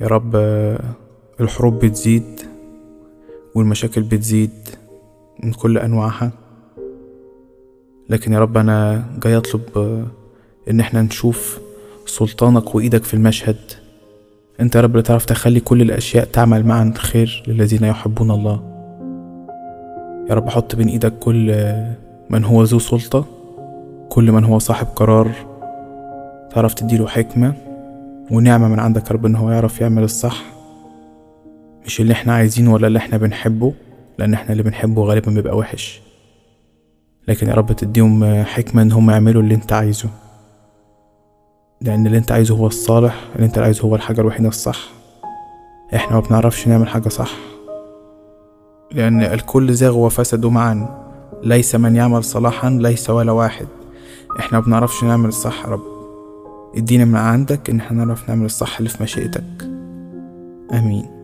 يا رب الحروب بتزيد والمشاكل بتزيد من كل أنواعها، لكن يا رب أنا جاي أطلب إن احنا نشوف سلطانك وإيدك في المشهد. انت يا رب اللي تعرف تخلي كل الأشياء تعمل معا خير للذين يحبون الله. يا رب حط بين إيدك كل من هو ذو سلطة، كل من هو صاحب قرار، تعرف تديله حكمة ونعمة من عندك يا رب ان هو يعرف يعمل الصح، مش اللي احنا عايزينه ولا اللي احنا بنحبه، لان احنا اللي بنحبه غالبا بيبقى وحش، لكن يا رب تديهم حكمة ان هم يعملوا اللي انت عايزه، لان اللي انت عايزه هو الصالح، اللي انت عايزه هو الحاجة الوحيدة الصح. احنا ما بنعرفش نعمل حاجة صح، لان الكل زاغ وفسدوا معا، ليس من يعمل صلاحا ليس ولا واحد. احنا ما بنعرفش نعمل الصح يا رب، ادينا من عندك ان احنا نعرف نعمل الصح اللي في مشيئتك. امين.